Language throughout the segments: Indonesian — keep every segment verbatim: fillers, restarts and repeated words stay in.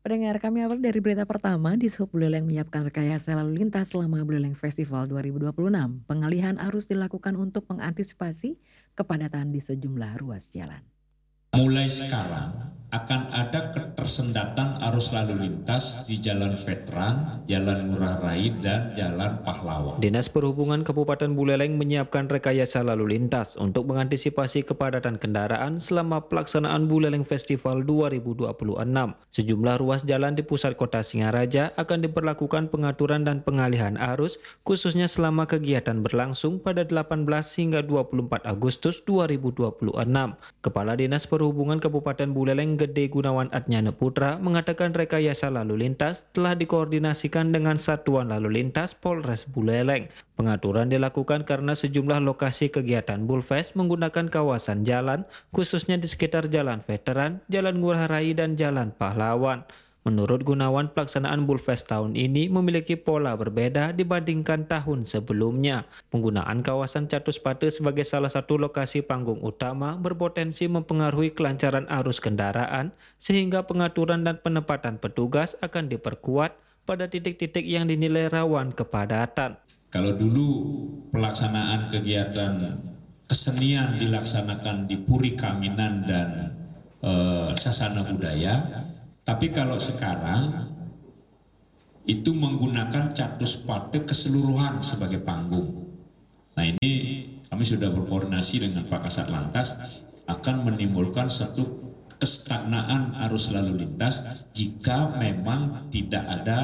Pendengar, kami awali dari berita pertama. Di Sub Buleleng menyiapkan rekayasa lalu lintas selama Buleleng Festival dua ribu dua puluh enam. Pengalihan arus dilakukan untuk mengantisipasi kepadatan di sejumlah ruas jalan. Mulai sekarang akan ada ketersendatan arus lalu lintas di Jalan Veteran, Jalan Ngurah Rai, dan Jalan Pahlawan. Dinas Perhubungan Kabupaten Buleleng menyiapkan rekayasa lalu lintas untuk mengantisipasi kepadatan kendaraan selama pelaksanaan Buleleng Festival dua ribu dua puluh enam. Sejumlah ruas jalan di pusat kota Singaraja akan diberlakukan pengaturan dan pengalihan arus, khususnya selama kegiatan berlangsung pada delapan belas hingga dua puluh empat Agustus dua ribu dua puluh enam. Kepala Dinas Perhubungan Kabupaten Buleleng Gede Gunawan Atnyana Putra mengatakan rekayasa lalu lintas telah dikoordinasikan dengan Satuan Lalu Lintas Polres Buleleng. Pengaturan dilakukan karena sejumlah lokasi kegiatan Bulfest menggunakan kawasan jalan, khususnya di sekitar Jalan Veteran, Jalan Ngurah Rai, dan Jalan Pahlawan. Menurut Gunawan, pelaksanaan Bulfest tahun ini memiliki pola berbeda dibandingkan tahun sebelumnya. Penggunaan kawasan Catuspate sebagai salah satu lokasi panggung utama berpotensi mempengaruhi kelancaran arus kendaraan, sehingga pengaturan dan penempatan petugas akan diperkuat pada titik-titik yang dinilai rawan kepadatan. Kalau dulu pelaksanaan kegiatan kesenian dilaksanakan di Puri Kaminan dan eh, Sasana Budaya, tapi kalau sekarang itu menggunakan Catuspate keseluruhan sebagai panggung. Nah ini kami sudah berkoordinasi dengan Pak Kasat Lantas akan menimbulkan satu kestagnaan arus lalu lintas jika memang tidak ada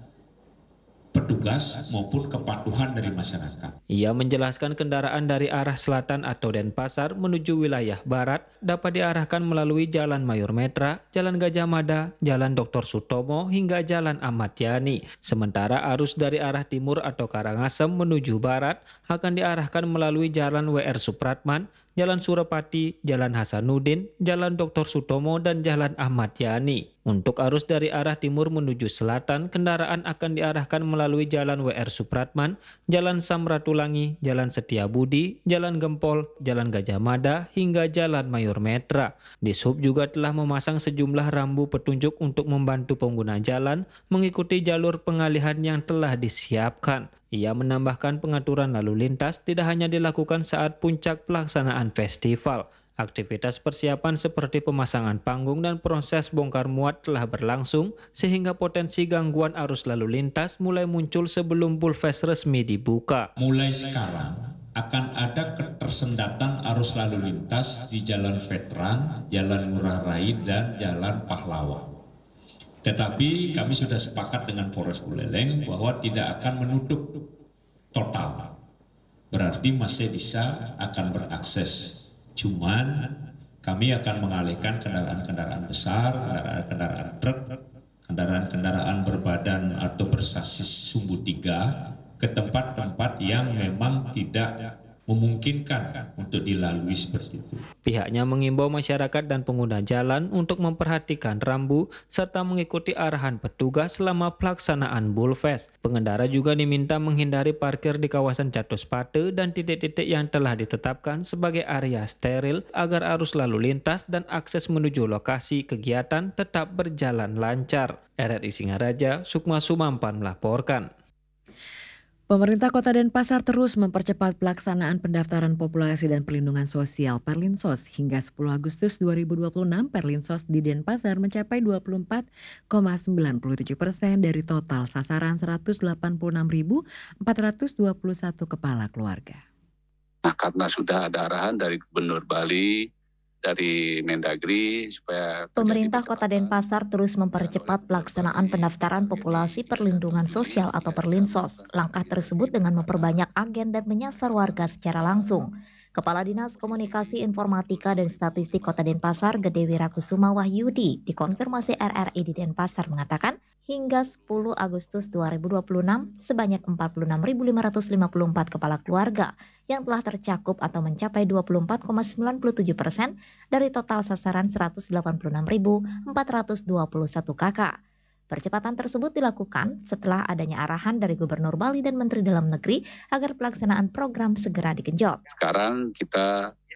petugas maupun kepatuhan dari masyarakat. Ia menjelaskan kendaraan dari arah selatan atau Denpasar menuju wilayah barat dapat diarahkan melalui Jalan Mayor Metra, Jalan Gajah Mada, Jalan Doktor Sutomo, hingga Jalan Ahmad Yani. Sementara arus dari arah timur atau Karangasem menuju barat akan diarahkan melalui Jalan W R Supratman, Jalan Surapati, Jalan Hasanuddin, Jalan Doktor Sutomo, dan Jalan Ahmad Yani. Untuk arus dari arah timur menuju selatan, kendaraan akan diarahkan melalui Jalan W R Supratman, Jalan Samratulangi, Jalan Setiabudi, Jalan Gempol, Jalan Gajah Mada, hingga Jalan Mayor Metra. Dishub juga telah memasang sejumlah rambu petunjuk untuk membantu pengguna jalan mengikuti jalur pengalihan yang telah disiapkan. Ia menambahkan pengaturan lalu lintas tidak hanya dilakukan saat puncak pelaksanaan festival. Aktivitas persiapan seperti pemasangan panggung dan proses bongkar muat telah berlangsung sehingga potensi gangguan arus lalu lintas mulai muncul sebelum Bulfest resmi dibuka. Mulai sekarang akan ada ketersendatan arus lalu lintas di Jalan Veteran, Jalan Ngurah Rai, dan Jalan Pahlawan. Tetapi kami sudah sepakat dengan Polres Buleleng bahwa tidak akan menutup total. Berarti masih bisa akan berakses. Cuman kami akan mengalihkan kendaraan-kendaraan besar, kendaraan-kendaraan truk, kendaraan-kendaraan berbadan atau bersasis sumbu tiga ke tempat-tempat yang memang tidak memungkinkan untuk dilalui seperti itu. Pihaknya mengimbau masyarakat dan pengguna jalan untuk memperhatikan rambu serta mengikuti arahan petugas selama pelaksanaan Bulfest. Pengendara juga diminta menghindari parkir di kawasan Catuspate dan titik-titik yang telah ditetapkan sebagai area steril agar arus lalu lintas dan akses menuju lokasi kegiatan tetap berjalan lancar. R R I Singaraja, Sukma Sumampan melaporkan. Pemerintah Kota Denpasar terus mempercepat pelaksanaan pendaftaran populasi dan perlindungan sosial Perlinsos. Hingga sepuluh Agustus dua ribu dua puluh enam, Perlinsos di Denpasar mencapai dua puluh empat koma sembilan tujuh persen dari total sasaran seratus delapan puluh enam ribu empat ratus dua puluh satu kepala keluarga. Nah, karena sudah ada arahan dari Gubernur Bali, dari Mendagri supaya pemerintah Kota Denpasar terus mempercepat pelaksanaan pendaftaran populasi perlindungan sosial atau Perlinsos. Langkah tersebut dengan memperbanyak agen dan menyasar warga secara langsung. Kepala Dinas Komunikasi Informatika dan Statistik Kota Denpasar, Gede Wirakusuma Wahyudi, dikonfirmasi R R I di Denpasar mengatakan, hingga sepuluh Agustus dua ribu dua puluh enam, sebanyak empat puluh enam ribu lima ratus lima puluh empat kepala keluarga yang telah tercakup atau mencapai dua puluh empat koma sembilan tujuh persen dari total sasaran seratus delapan puluh enam ribu empat ratus dua puluh satu kakak. Percepatan tersebut dilakukan setelah adanya arahan dari Gubernur Bali dan Menteri Dalam Negeri agar pelaksanaan program segera digenjot. Sekarang kita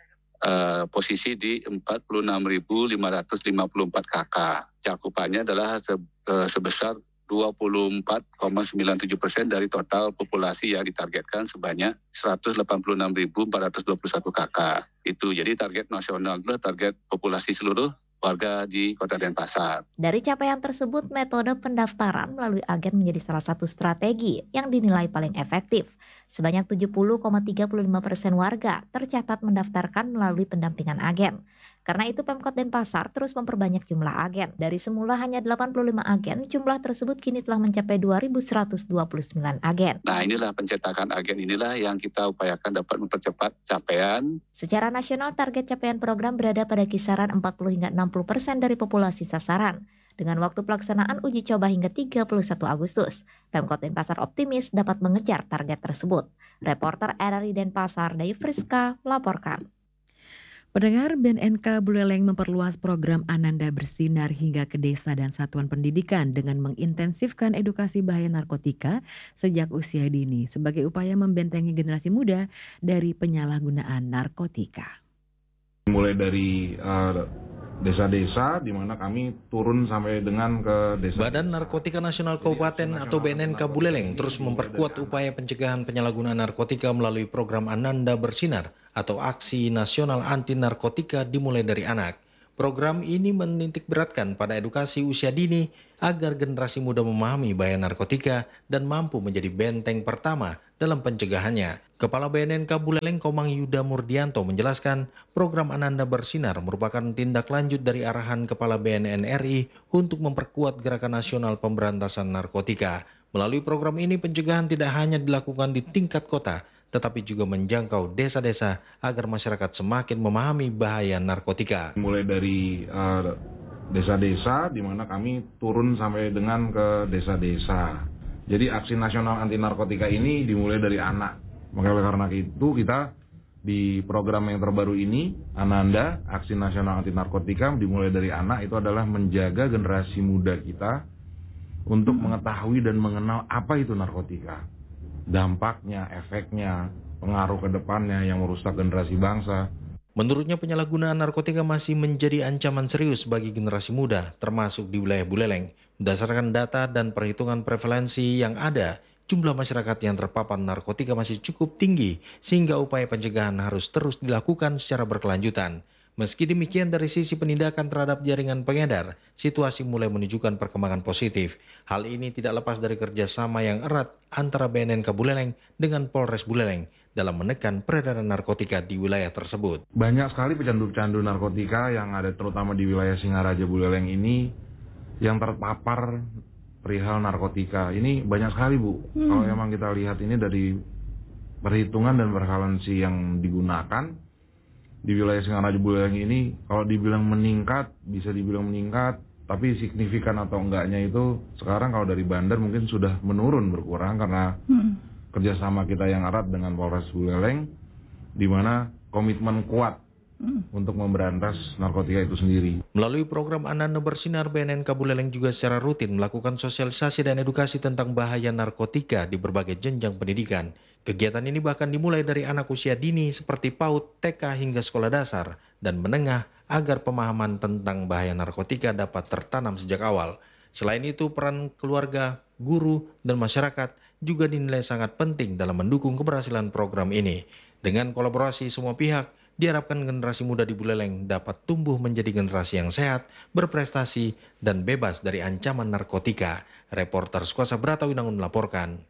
uh, posisi di empat puluh enam ribu lima ratus lima puluh empat kakak. Cakupannya adalah se, uh, sebesar dua puluh empat koma sembilan tujuh persen dari total populasi yang ditargetkan sebanyak seratus delapan puluh enam ribu empat ratus dua puluh satu kakak. Itu jadi target nasional adalah target populasi seluruh warga di Kota Denpasar. Dari capaian tersebut, metode pendaftaran melalui agen menjadi salah satu strategi yang dinilai paling efektif. Sebanyak tujuh puluh koma tiga lima persen warga tercatat mendaftarkan melalui pendampingan agen. Karena itu Pemkot Denpasar terus memperbanyak jumlah agen. Dari semula hanya delapan puluh lima agen, jumlah tersebut kini telah mencapai dua ribu seratus dua puluh sembilan agen. Nah, inilah pencetakan agen inilah yang kita upayakan dapat mempercepat capaian. Secara nasional, target capaian program berada pada kisaran empat puluh hingga enam puluh persen dari populasi sasaran. Dengan waktu pelaksanaan uji coba hingga tiga puluh satu Agustus, Pemkot Denpasar optimis dapat mengejar target tersebut. Reporter R R I Denpasar, Dayu Friska, melaporkan. Pendengar, B N N K Buleleng memperluas program Ananda Bersinar hingga ke desa dan satuan pendidikan dengan mengintensifkan edukasi bahaya narkotika sejak usia dini sebagai upaya membentengi generasi muda dari penyalahgunaan narkotika. Mulai dari uh, desa-desa di mana kami turun sampai dengan ke desa. Badan Narkotika Nasional Kabupaten atau B N N K Buleleng terus memperkuat upaya pencegahan penyalahgunaan narkotika melalui program Ananda Bersinar atau Aksi Nasional Anti Narkotika dimulai dari anak. Program ini menitik beratkan pada edukasi usia dini agar generasi muda memahami bahaya narkotika dan mampu menjadi benteng pertama dalam pencegahannya. Kepala B N N K Buleleng Komang Yuda Murdianto menjelaskan program Ananda Bersinar merupakan tindak lanjut dari arahan Kepala B N N R I untuk memperkuat gerakan nasional pemberantasan narkotika. Melalui program ini pencegahan tidak hanya dilakukan di tingkat kota, tetapi juga menjangkau desa-desa agar masyarakat semakin memahami bahaya narkotika. Mulai dari uh, desa-desa di mana kami turun sampai dengan ke desa-desa. Jadi aksi nasional anti narkotika ini dimulai dari anak. Maka karena itu kita di program yang terbaru ini, Ananda, Aksi Nasional Anti Narkotika, dimulai dari anak, itu adalah menjaga generasi muda kita untuk mengetahui dan mengenal apa itu narkotika. Dampaknya, efeknya, pengaruh ke depannya yang merusak generasi bangsa. Menurutnya penyalahgunaan narkotika masih menjadi ancaman serius bagi generasi muda, termasuk di wilayah Buleleng. Berdasarkan data dan perhitungan prevalensi yang ada, jumlah masyarakat yang terpapar narkotika masih cukup tinggi, sehingga upaya pencegahan harus terus dilakukan secara berkelanjutan. Meski demikian, dari sisi penindakan terhadap jaringan pengedar, situasi mulai menunjukkan perkembangan positif. Hal ini tidak lepas dari kerjasama yang erat antara B N N K Buleleng dengan Polres Buleleng dalam menekan peredaran narkotika di wilayah tersebut. Banyak sekali pecandu-pecandu narkotika yang ada terutama di wilayah Singaraja Buleleng ini yang terpapar perihal narkotika. Ini banyak sekali, Bu. Hmm. Kalau memang kita lihat ini dari perhitungan dan prevalensi yang digunakan di wilayah Singaraja Buleleng ini, kalau dibilang meningkat, bisa dibilang meningkat, tapi signifikan atau enggaknya itu sekarang kalau dari bandar mungkin sudah menurun, berkurang karena hmm. kerjasama kita yang erat dengan Polres Buleleng, di mana komitmen kuat hmm. untuk memberantas narkotika itu sendiri. Melalui program Ananda Bersinar, B N N K Buleleng juga secara rutin melakukan sosialisasi dan edukasi tentang bahaya narkotika di berbagai jenjang pendidikan. Kegiatan ini bahkan dimulai dari anak usia dini seperti PAUD, T K hingga sekolah dasar dan menengah agar pemahaman tentang bahaya narkotika dapat tertanam sejak awal. Selain itu, peran keluarga, guru, dan masyarakat juga dinilai sangat penting dalam mendukung keberhasilan program ini. Dengan kolaborasi semua pihak, diharapkan generasi muda di Buleleng dapat tumbuh menjadi generasi yang sehat, berprestasi, dan bebas dari ancaman narkotika. Reporter Skuasa Bratawinangun melaporkan.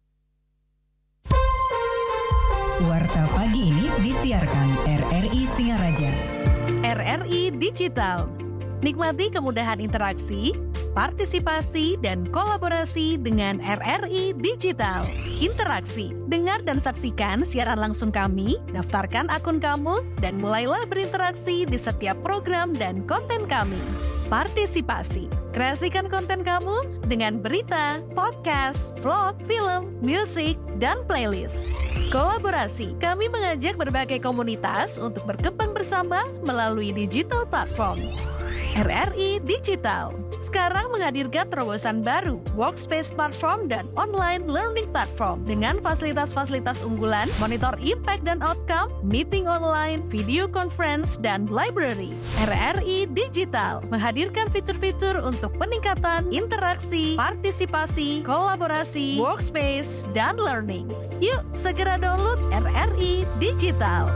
Warta pagi ini disiarkan R R I Singaraja. R R I Digital. Nikmati kemudahan interaksi, partisipasi, dan kolaborasi dengan R R I Digital. Interaksi, dengar dan saksikan siaran langsung kami, daftarkan akun kamu, dan mulailah berinteraksi di setiap program dan konten kami. Partisipasi, kreasikan konten kamu dengan berita, podcast, vlog, film, musik, dan playlist. Kolaborasi, kami mengajak berbagai komunitas untuk berkembang bersama melalui digital platform. R R I Digital sekarang menghadirkan terobosan baru, workspace platform dan online learning platform dengan fasilitas-fasilitas unggulan, monitor impact dan outcome, meeting online, video conference, dan library. R R I Digital menghadirkan fitur-fitur untuk peningkatan interaksi, partisipasi, kolaborasi, workspace, dan learning. Yuk segera download R R I Digital.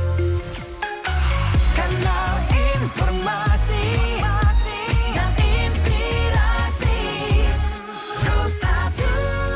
Kanal informasi dan inspirasi Terus Satu.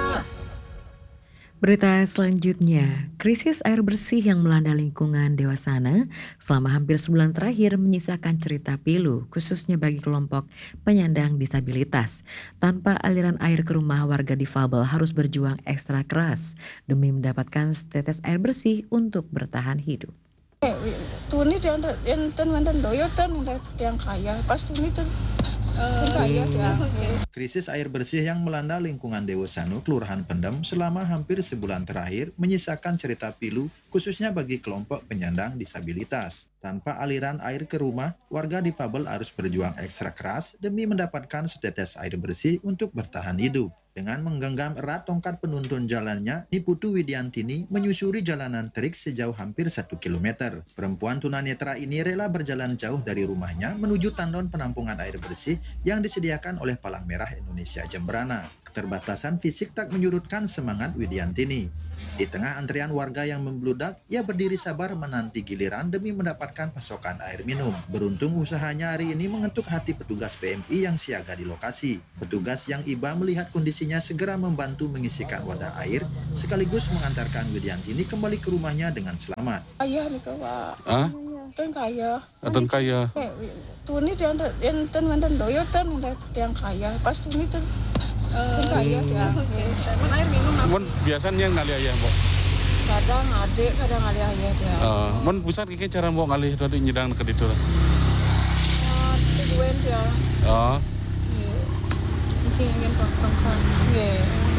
Berita selanjutnya, krisis air bersih yang melanda lingkungan Dewasana selama hampir sebulan terakhir menyisakan cerita pilu, khususnya bagi kelompok penyandang disabilitas. Tanpa aliran air ke rumah, warga difabel harus berjuang ekstra keras demi mendapatkan setetes air bersih untuk bertahan hidup. Tuni yang yang mantan doyo tan yang kaya pas tuni tuh kaya ya. Krisis air bersih yang melanda lingkungan Dewasana, Kelurahan Pendem selama hampir sebulan terakhir menyisakan cerita pilu khususnya bagi kelompok penyandang disabilitas. Tanpa aliran air ke rumah, warga difabel harus berjuang ekstra keras demi mendapatkan setetes air bersih untuk bertahan hidup. Dengan menggenggam erat tongkat penuntun jalannya, Niputu Widiantini menyusuri jalanan terik sejauh hampir satu kilometer. Perempuan tunanetra ini rela berjalan jauh dari rumahnya menuju tandon penampungan air bersih yang disediakan oleh Palang Merah Indonesia Jemberana. Keterbatasan fisik tak menyurutkan semangat Widiantini. Di tengah antrian warga yang membludak, ia berdiri sabar menanti giliran demi mendapatkan pasokan air minum. Beruntung usahanya hari ini mengetuk hati petugas P M I yang siaga di lokasi. Petugas yang iba melihat kondisinya segera membantu mengisikan wadah air sekaligus mengantarkan Widiantini kembali ke rumahnya dengan selamat. Ayah nih Pak. Ah? Tan kaya. Atun kaya. Tuni yang yang tan mantan doyo tan yang kaya pas tuni tuh kaya ya. Air minum Mun biasanya ngalih ayah, Mbok. Kadang adik, kadang alih ayah ya. Uh, mun pusat kiki cara Mbok ngalih dari nyidang ke ditu. Ah, tujuan ya. Oh. Iya. Mungkin ingin pakang. Iya.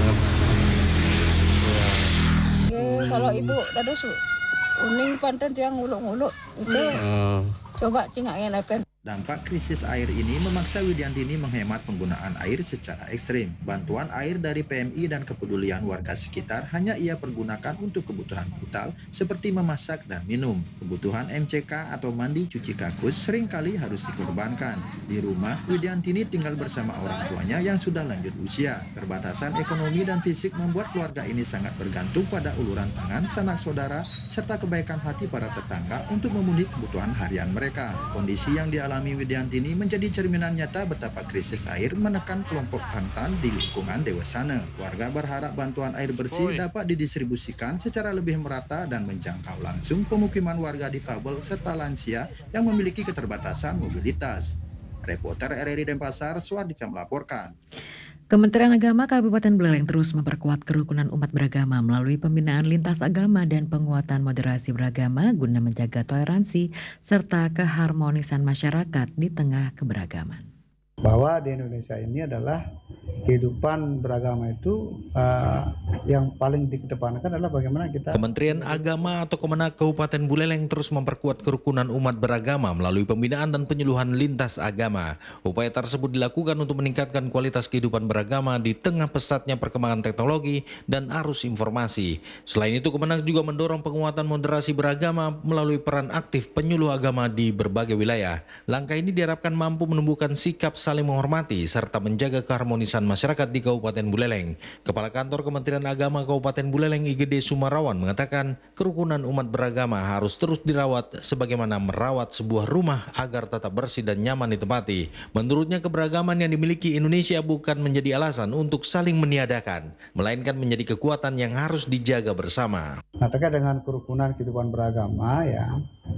Iya, kalau ibu ada su uning panten yang nguluk-nguluk itu Uh. coba cingain apa. Dampak krisis air ini memaksa Widiantini menghemat penggunaan air secara ekstrim. Bantuan air dari P M I dan kepedulian warga sekitar hanya ia pergunakan untuk kebutuhan vital seperti memasak dan minum. Kebutuhan M C K atau mandi cuci kakus seringkali harus dikorbankan. Di rumah, Widiantini tinggal bersama orang tuanya yang sudah lanjut usia. Terbatasan ekonomi dan fisik membuat keluarga ini sangat bergantung pada uluran tangan sanak saudara serta kebaikan hati para tetangga untuk memenuhi kebutuhan harian mereka. Kondisi yang dialami alami Widiantini menjadi cerminan nyata betapa krisis air menekan kelompok rentan di lingkungan Dewasana. Warga berharap bantuan air bersih dapat didistribusikan secara lebih merata dan menjangkau langsung pemukiman warga difabel serta lansia yang memiliki keterbatasan mobilitas. Reporter R R I Denpasar, Suardika melaporkan. Kementerian Agama Kabupaten Buleleng terus memperkuat kerukunan umat beragama melalui pembinaan lintas agama dan penguatan moderasi beragama guna menjaga toleransi serta keharmonisan masyarakat di tengah keberagaman. Bahwa di Indonesia ini adalah kehidupan beragama itu uh, yang paling dikedepankan adalah bagaimana kita. Kementerian Agama atau Kemenak Kabupaten Buleleng terus memperkuat kerukunan umat beragama melalui pembinaan dan penyuluhan lintas agama. Upaya tersebut dilakukan untuk meningkatkan kualitas kehidupan beragama di tengah pesatnya perkembangan teknologi dan arus informasi. Selain itu, Kemenak juga mendorong penguatan moderasi beragama melalui peran aktif penyuluh agama di berbagai wilayah. Langkah ini diharapkan mampu menumbuhkan sikap saling menghormati serta menjaga keharmonisan masyarakat di Kabupaten Buleleng. Kepala Kantor Kementerian Agama Kabupaten Buleleng I G D Sumarawan mengatakan kerukunan umat beragama harus terus dirawat sebagaimana merawat sebuah rumah agar tetap bersih dan nyaman ditempati. Menurutnya, keberagaman yang dimiliki Indonesia bukan menjadi alasan untuk saling meniadakan, melainkan menjadi kekuatan yang harus dijaga bersama. Nah, terkait dengan kerukunan kehidupan beragama ya,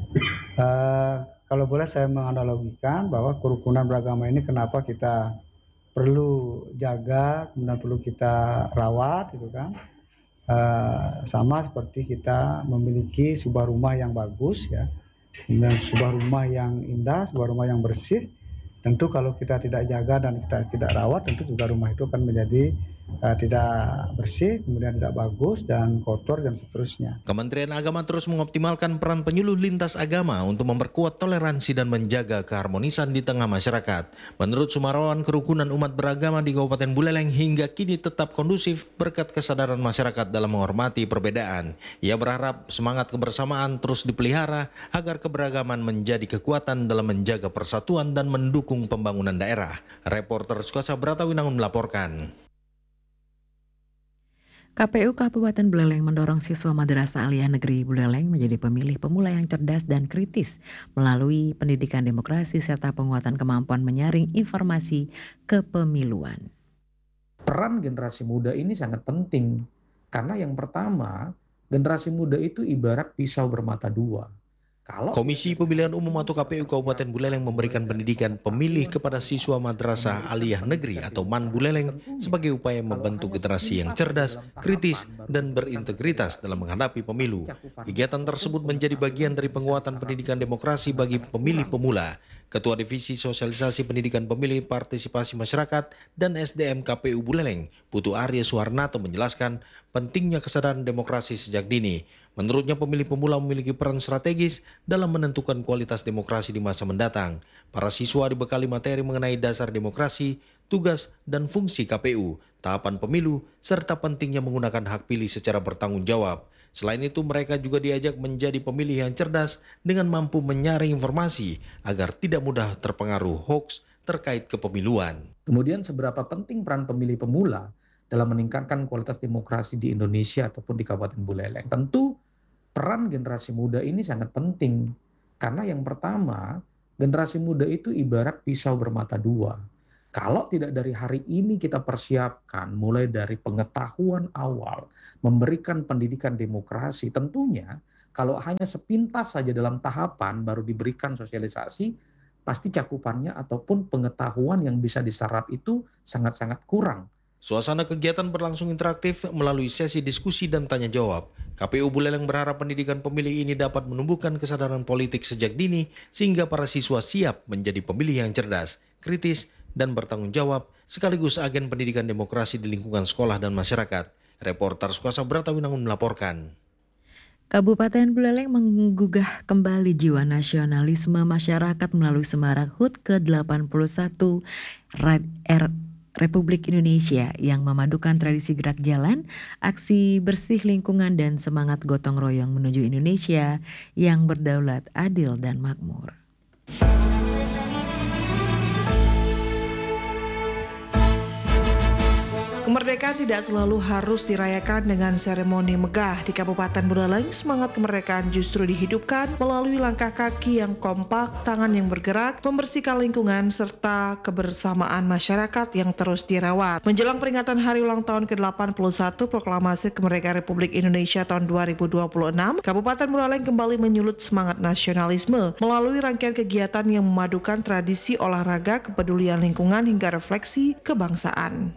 uh, kalau boleh saya menganalogikan bahwa kerukunan beragama ini kenapa kita perlu jaga, kemudian perlu kita rawat, gitu kan? Uh, sama seperti kita memiliki sebuah rumah yang bagus, ya, kemudian sebuah rumah yang indah, sebuah rumah yang bersih. Tentu kalau kita tidak jaga dan kita tidak rawat, tentu juga rumah itu akan menjadi uh, tidak bersih, kemudian tidak bagus dan kotor dan seterusnya. Kementerian Agama terus mengoptimalkan peran penyuluh lintas agama untuk memperkuat toleransi dan menjaga keharmonisan di tengah masyarakat. Menurut Sumarawan, kerukunan umat beragama di Kabupaten Buleleng hingga kini tetap kondusif berkat kesadaran masyarakat dalam menghormati perbedaan. Ia berharap semangat kebersamaan terus dipelihara agar keberagaman menjadi kekuatan dalam menjaga persatuan dan mendukung pembangunan daerah. Reporter Sukasa Bratawinangun melaporkan. K P U Kabupaten Buleleng mendorong siswa Madrasah Aliyah Negeri Buleleng menjadi pemilih pemula yang cerdas dan kritis melalui pendidikan demokrasi serta penguatan kemampuan menyaring informasi kepemiluan. Peran generasi muda ini sangat penting karena yang pertama, generasi muda itu ibarat pisau bermata dua. Kalau Komisi Pemilihan Umum atau K P U Kabupaten Buleleng memberikan pendidikan pemilih kepada siswa Madrasah Aliyah Negeri atau MAN Buleleng sebagai upaya membentuk generasi yang cerdas, kritis, dan berintegritas dalam menghadapi pemilu. Kegiatan tersebut menjadi bagian dari penguatan pendidikan demokrasi bagi pemilih pemula. Ketua Divisi Sosialisasi Pendidikan Pemilih Partisipasi Masyarakat dan S D M K P U Buleleng, Putu Arya Suharnato menjelaskan pentingnya kesadaran demokrasi sejak dini. Menurutnya pemilih pemula memiliki peran strategis dalam menentukan kualitas demokrasi di masa mendatang. Para siswa dibekali materi mengenai dasar demokrasi, tugas dan fungsi K P U, tahapan pemilu, serta pentingnya menggunakan hak pilih secara bertanggung jawab. Selain itu mereka juga diajak menjadi pemilih yang cerdas dengan mampu menyaring informasi agar tidak mudah terpengaruh hoaks terkait kepemiluan. Kemudian seberapa penting peran pemilih pemula dalam meningkatkan kualitas demokrasi di Indonesia ataupun di Kabupaten Buleleng. Tentu peran generasi muda ini sangat penting karena yang pertama, generasi muda itu ibarat pisau bermata dua. Kalau tidak dari hari ini kita persiapkan mulai dari pengetahuan awal, memberikan pendidikan demokrasi, tentunya kalau hanya sepintas saja dalam tahapan baru diberikan sosialisasi, pasti cakupannya ataupun pengetahuan yang bisa diserap itu sangat-sangat kurang. Suasana kegiatan berlangsung interaktif melalui sesi diskusi dan tanya jawab. K P U Buleleng berharap pendidikan pemilih ini dapat menumbuhkan kesadaran politik sejak dini sehingga para siswa siap menjadi pemilih yang cerdas, kritis, dan bertanggung jawab sekaligus agen pendidikan demokrasi di lingkungan sekolah dan masyarakat. Reporter Sukasa Bratawinangun melaporkan. Kabupaten Buleleng menggugah kembali jiwa nasionalisme masyarakat melalui Semarak H U T ke delapan puluh satu R Republik Indonesia yang memadukan tradisi gerak jalan, aksi bersih lingkungan dan semangat gotong royong menuju Indonesia yang berdaulat, adil dan makmur. Kemerdekaan tidak selalu harus dirayakan dengan seremoni megah. Di Kabupaten Buleleng, semangat kemerdekaan justru dihidupkan melalui langkah kaki yang kompak, tangan yang bergerak, membersihkan lingkungan, serta kebersamaan masyarakat yang terus dirawat. Menjelang peringatan Hari Ulang Tahun ke delapan puluh satu Proklamasi Kemerdekaan Republik Indonesia tahun dua ribu dua puluh enam, Kabupaten Buleleng kembali menyulut semangat nasionalisme melalui rangkaian kegiatan yang memadukan tradisi olahraga, kepedulian lingkungan, hingga refleksi kebangsaan.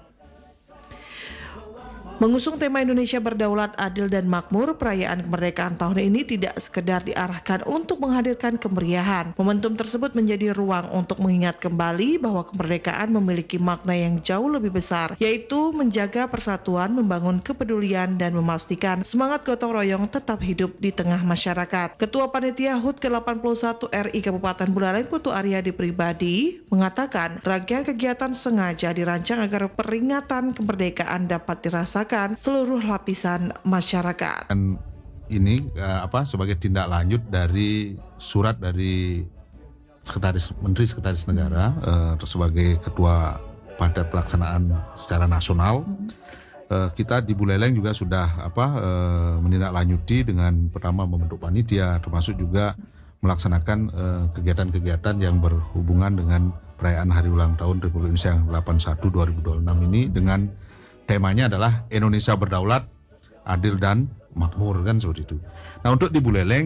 Mengusung tema Indonesia berdaulat, adil dan makmur, perayaan kemerdekaan tahun ini tidak sekedar diarahkan untuk menghadirkan kemeriahan. Momentum tersebut menjadi ruang untuk mengingat kembali bahwa kemerdekaan memiliki makna yang jauh lebih besar, yaitu menjaga persatuan, membangun kepedulian, dan memastikan semangat gotong royong tetap hidup di tengah masyarakat. Ketua Panitia H U T ke delapan puluh satu R I Kabupaten Buleleng, Putu Aryadi Pribadi, mengatakan rangkaian kegiatan sengaja dirancang agar peringatan kemerdekaan dapat dirasakan seluruh lapisan masyarakat. Dan ini uh, apa sebagai tindak lanjut dari surat dari Sekretaris Menteri Sekretaris Negara uh, sebagai ketua pada pelaksanaan secara nasional. Uh, kita di Buleleng juga sudah apa uh, menindaklanjuti dengan pertama membentuk panitia, termasuk juga melaksanakan uh, kegiatan-kegiatan yang berhubungan dengan perayaan Hari Ulang Tahun Republik Indonesia yang delapan puluh satu dua ribu dua puluh enam ini dengan temanya adalah Indonesia berdaulat, adil dan makmur, kan seperti itu. Nah, untuk di Buleleng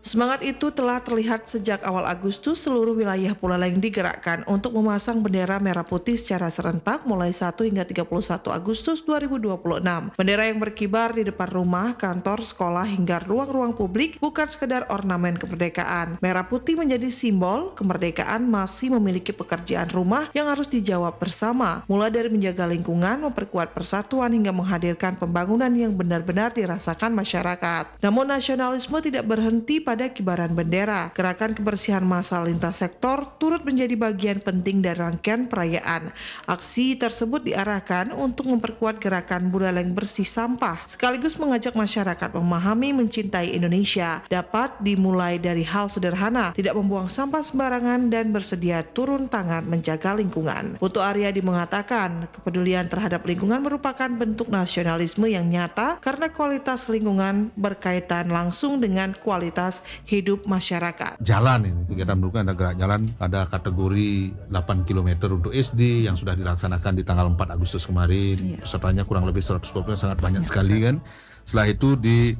Semangat itu telah terlihat sejak awal Agustus seluruh wilayah Buleleng digerakkan untuk memasang bendera merah putih secara serentak mulai satu hingga tiga puluh satu Agustus dua ribu dua puluh enam. Bendera yang berkibar di depan rumah, kantor, sekolah hingga ruang-ruang publik bukan sekedar ornamen kemerdekaan. Merah putih menjadi simbol kemerdekaan masih memiliki pekerjaan rumah yang harus dijawab bersama, mulai dari menjaga lingkungan, memperkuat persatuan hingga menghadirkan pembangunan yang benar-benar dirasakan masyarakat. Namun nasionalisme tidak berhenti pada kibaran bendera. Gerakan kebersihan massal lintas sektor turut menjadi bagian penting dari rangkaian perayaan. Aksi tersebut diarahkan untuk memperkuat gerakan Buleleng bersih sampah, sekaligus mengajak masyarakat memahami mencintai Indonesia. Dapat dimulai dari hal sederhana, tidak membuang sampah sembarangan dan bersedia turun tangan menjaga lingkungan. Putu Aryadi mengatakan, kepedulian terhadap lingkungan merupakan bentuk nasionalisme yang nyata karena kualitas lingkungan berkaitan langsung dengan kualitas hidup masyarakat. Jalan ini, kegiatan pendukung ada gerak jalan, ada kategori delapan kilometer untuk S D yang sudah dilaksanakan di tanggal empat Agustus kemarin. Iya. Pesertanya kurang lebih seratus dua puluh, sangat banyak ya, sekali kan. Setelah itu di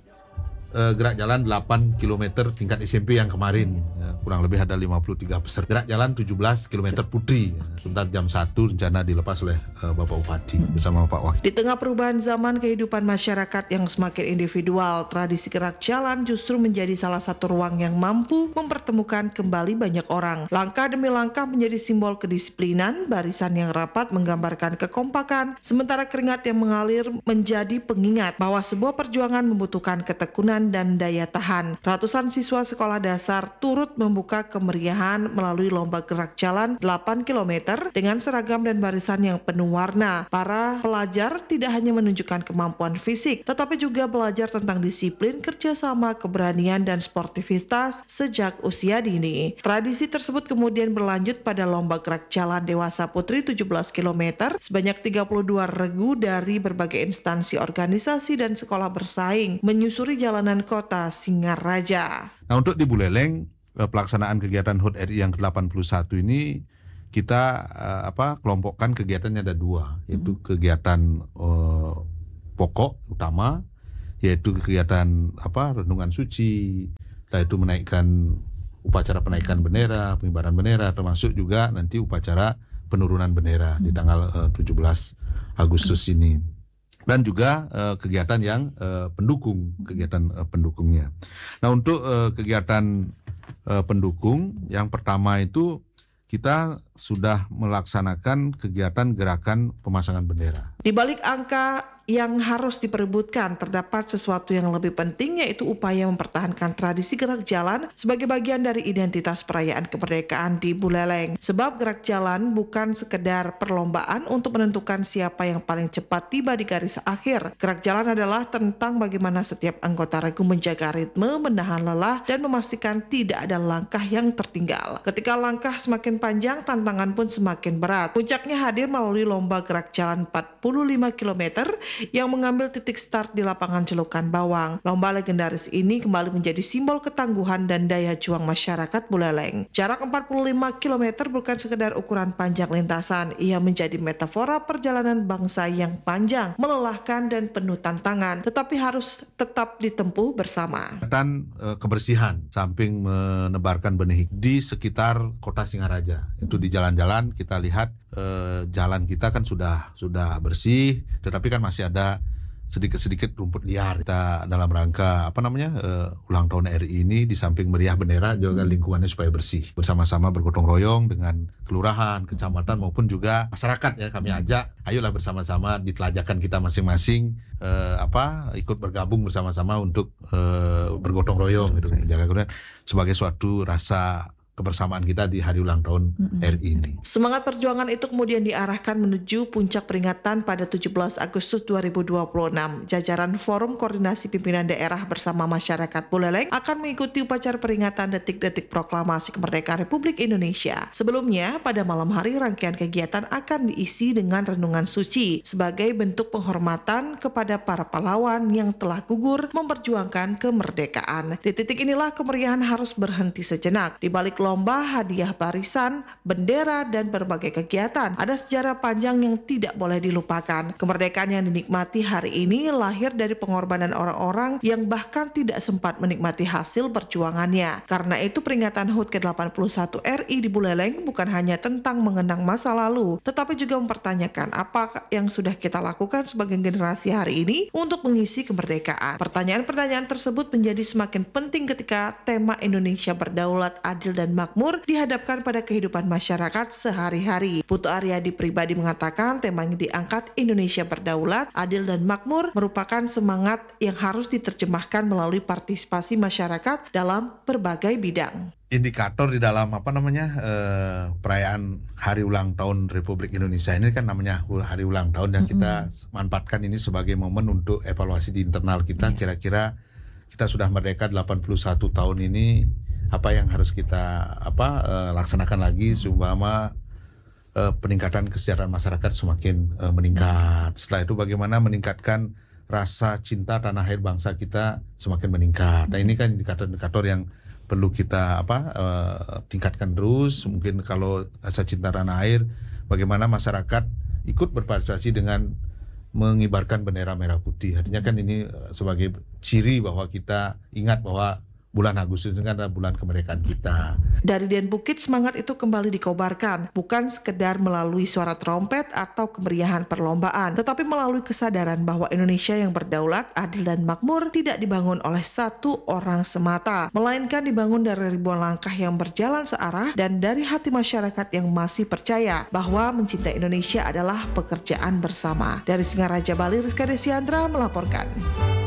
uh, gerak jalan delapan kilometer tingkat S M P yang kemarin, ya, kurang lebih ada lima puluh tiga peserta. Gerak jalan tujuh belas kilometer putri, ya, sebentar jam satu rencana dilepas oleh uh, Bapak Bupati hmm. bersama Bapak Wakil. Di tengah perubahan zaman kehidupan masyarakat yang semakin individual, tradisi gerak jalan justru menjadi salah satu ruang yang mampu mempertemukan kembali banyak orang. Langkah demi langkah menjadi simbol kedisiplinan, barisan yang rapat menggambarkan kekompakan, sementara keringat yang mengalir menjadi pengingat bahwa sebuah perjuangan membutuhkan ketekunan dan daya tahan. Ratusan siswa sekolah dasar turut membuka kemeriahan melalui lomba gerak jalan delapan kilometer dengan seragam dan barisan yang penuh warna. Para pelajar tidak hanya menunjukkan kemampuan fisik, tetapi juga belajar tentang disiplin, kerjasama, keberanian, dan sportivitas sejak usia dini. Tradisi tersebut kemudian berlanjut pada lomba gerak jalan dewasa putri tujuh belas kilometer. Sebanyak tiga puluh dua regu dari berbagai instansi, organisasi, dan sekolah bersaing menyusuri jalanan kota Singaraja. Nah, untuk di Buleleng, pelaksanaan kegiatan H U T R I yang ke delapan puluh satu ini kita uh, apa kelompokkan kegiatannya ada dua, yaitu hmm. kegiatan uh, pokok utama, yaitu kegiatan apa renungan suci, setelah itu menaikkan upacara penaikan bendera, pengibaran bendera, termasuk juga nanti upacara penurunan bendera hmm. di tanggal uh, tujuh belas Agustus hmm. ini. Dan juga uh, kegiatan yang uh, pendukung, kegiatan uh, pendukungnya. Nah, untuk uh, kegiatan uh, pendukung yang pertama itu kita sudah melaksanakan kegiatan gerakan pemasangan bendera. Di balik angka yang harus diperebutkan, terdapat sesuatu yang lebih penting, yaitu upaya mempertahankan tradisi gerak jalan sebagai bagian dari identitas perayaan kemerdekaan di Buleleng. Sebab gerak jalan bukan sekedar perlombaan untuk menentukan siapa yang paling cepat tiba di garis akhir. Gerak jalan adalah tentang bagaimana setiap anggota regu menjaga ritme, menahan lelah, dan memastikan tidak ada langkah yang tertinggal. Ketika langkah semakin panjang, tantangan pun semakin berat. Puncaknya hadir melalui lomba gerak jalan empat puluh lima kilometer yang mengambil titik start di lapangan Celukan Bawang. Lomba legendaris ini kembali menjadi simbol ketangguhan dan daya juang masyarakat Buleleng. Jarak empat puluh lima kilometer bukan sekedar ukuran panjang lintasan, ia menjadi metafora perjalanan bangsa yang panjang, melelahkan, dan penuh tantangan, tetapi harus tetap ditempuh bersama. Dan e, kebersihan, samping menebarkan benih di sekitar kota Singaraja, itu di jalan-jalan kita lihat e, jalan kita kan sudah sudah bersih, tetapi kan masih ada sedikit-sedikit rumput liar. Kita dalam rangka apa namanya uh, ulang tahun R I ini, di samping meriah bendera juga lingkungannya supaya bersih, bersama-sama bergotong royong dengan kelurahan, kecamatan maupun juga masyarakat ya, kami ajak ayolah bersama-sama di telajakan kita masing-masing uh, apa ikut bergabung bersama-sama untuk uh, bergotong royong gitu, menjaga sebagai suatu rasa kebersamaan kita di hari ulang tahun mm-hmm. R I ini. Semangat perjuangan itu kemudian diarahkan menuju puncak peringatan pada tujuh belas Agustus dua ribu dua puluh enam. Jajaran Forum Koordinasi Pimpinan Daerah bersama masyarakat Buleleng akan mengikuti upacara peringatan detik-detik proklamasi kemerdekaan Republik Indonesia. Sebelumnya, pada malam hari rangkaian kegiatan akan diisi dengan renungan suci sebagai bentuk penghormatan kepada para pahlawan yang telah gugur memperjuangkan kemerdekaan. Di titik inilah kemeriahan harus berhenti sejenak. Di balik lomba, hadiah barisan, bendera, dan berbagai kegiatan. Ada sejarah panjang yang tidak boleh dilupakan. Kemerdekaan yang dinikmati hari ini lahir dari pengorbanan orang-orang yang bahkan tidak sempat menikmati hasil perjuangannya. Karena itu peringatan H U T ke delapan puluh satu R I di Buleleng bukan hanya tentang mengenang masa lalu, tetapi juga mempertanyakan apa yang sudah kita lakukan sebagai generasi hari ini untuk mengisi kemerdekaan. Pertanyaan-pertanyaan tersebut menjadi semakin penting ketika tema Indonesia berdaulat, adil, dan makmur dihadapkan pada kehidupan masyarakat sehari-hari. Putu Aryadi pribadi mengatakan tema yang diangkat Indonesia berdaulat, adil, dan makmur merupakan semangat yang harus diterjemahkan melalui partisipasi masyarakat dalam berbagai bidang. Indikator di dalam apa namanya eh, perayaan Hari Ulang Tahun Republik Indonesia ini kan namanya Hari Ulang Tahun yang kita manfaatkan ini sebagai momen untuk evaluasi di internal kita. Kira-kira kita sudah merdeka delapan puluh satu tahun ini, apa yang harus kita apa eh, laksanakan lagi seumpama eh, peningkatan kesejahteraan masyarakat semakin eh, meningkat. Setelah itu bagaimana meningkatkan rasa cinta tanah air bangsa kita semakin meningkat. Nah ini kan indikator-indikator yang perlu kita apa uh, tingkatkan terus. Mungkin kalau rasa cinta tanah air, bagaimana masyarakat ikut berpartisipasi dengan mengibarkan bendera merah putih. Artinya kan ini sebagai ciri bahwa kita ingat bahwa bulan Agustus itu kan adalah bulan kemerdekaan kita. Dari Dian Bukit, semangat itu kembali dikobarkan, bukan sekedar melalui suara trompet atau kemeriahan perlombaan, tetapi melalui kesadaran bahwa Indonesia yang berdaulat, adil, dan makmur tidak dibangun oleh satu orang semata, melainkan dibangun dari ribuan langkah yang berjalan searah dan dari hati masyarakat yang masih percaya bahwa mencintai Indonesia adalah pekerjaan bersama. Dari Singaraja, Bali, Rizka Desiandra melaporkan.